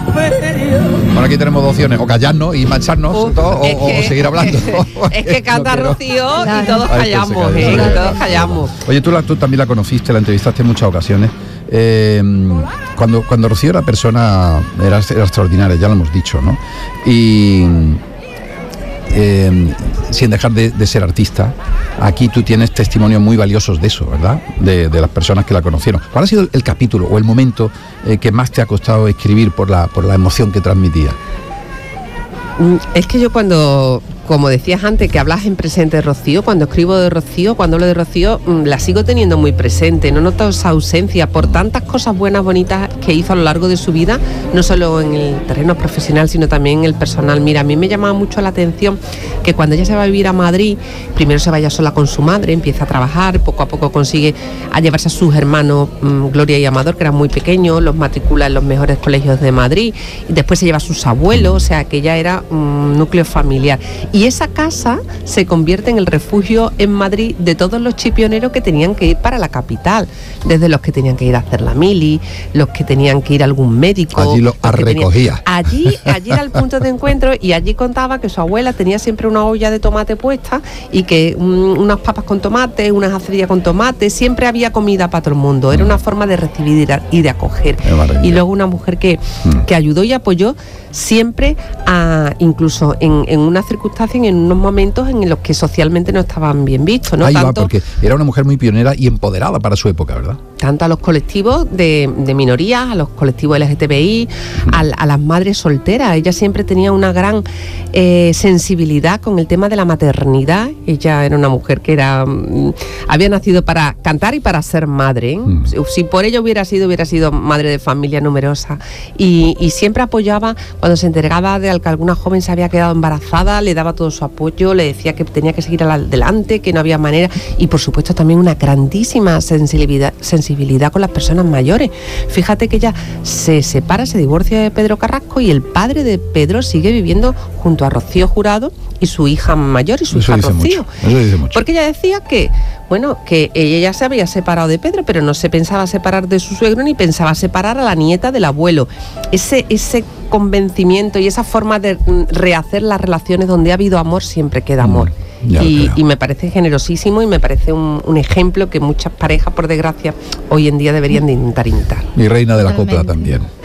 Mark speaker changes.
Speaker 1: Bueno, aquí tenemos dos opciones, o callarnos y marcharnos, o seguir hablando.
Speaker 2: Es que canta Rocío y todos callamos, todos callamos.
Speaker 1: Oye, tú también la conociste, la entrevistaste en muchas ocasiones. Cuando Rocío era persona, era extraordinaria, ya lo hemos dicho, ¿no? Y sin dejar de ser artista, aquí tú tienes testimonios muy valiosos de eso, ¿verdad? De las personas que la conocieron. ¿Cuál ha sido el capítulo o el momento que más te ha costado escribir por la emoción que transmitía?
Speaker 2: Es que yo cuando, como decías antes, que hablas en presente de Rocío, cuando escribo de Rocío, cuando hablo de Rocío, la sigo teniendo muy presente, no noto esa ausencia por tantas cosas buenas, bonitas que hizo a lo largo de su vida, no solo en el terreno profesional, sino también en el personal. Mira, a mí me llamaba mucho la atención que cuando ella se va a vivir a Madrid, primero se vaya sola con su madre, empieza a trabajar, poco a poco consigue a llevarse a sus hermanos Gloria y Amador, que eran muy pequeños, los matricula en los mejores colegios de Madrid, y después se lleva a sus abuelos, o sea que ella era un núcleo familiar. Y esa casa se convierte en el refugio en Madrid de todos los chipioneros que tenían que ir para la capital, desde los que tenían que ir a hacer la mili, los que tenían que ir a algún médico.
Speaker 1: Allí los recogía.
Speaker 2: Allí era el punto de encuentro, y allí contaba que su abuela tenía siempre una olla de tomate puesta y que unas papas con tomate, unas acerillas con tomate, siempre había comida para todo el mundo. Era una forma de recibir y de acoger. Y luego una mujer que ayudó y apoyó siempre, incluso en unas circunstancias, en unos momentos en los que socialmente no estaban bien vistos, ¿no?
Speaker 1: Ahí va, porque era una mujer muy pionera y empoderada para su época, ¿verdad?
Speaker 2: Tanto a los colectivos de minorías, a los colectivos LGTBI, a las madres solteras. Ella siempre tenía una gran sensibilidad con el tema de la maternidad. Ella era una mujer que había nacido para cantar y para ser madre, ¿eh? Si por ello hubiera sido madre de familia numerosa, y siempre apoyaba cuando se enteraba de que alguna joven se había quedado embarazada, le daba todo su apoyo, le decía que tenía que seguir adelante, que no había manera, y por supuesto también una grandísima sensibilidad con las personas mayores. Fíjate que ella se separa, se divorcia de Pedro Carrasco, y el padre de Pedro sigue viviendo junto a Rocío Jurado y su hija mayor y su hija Rocío.
Speaker 1: Eso dice mucho.
Speaker 2: Porque ella decía que ella se había separado de Pedro, pero no se pensaba separar de su suegro ni pensaba separar a la nieta del abuelo. Ese convencimiento y esa forma de rehacer las relaciones donde ha habido amor, siempre queda amor. Y me parece generosísimo, y me parece un ejemplo que muchas parejas, por desgracia, hoy en día deberían de intentar imitar.
Speaker 1: Y reina de la copla también.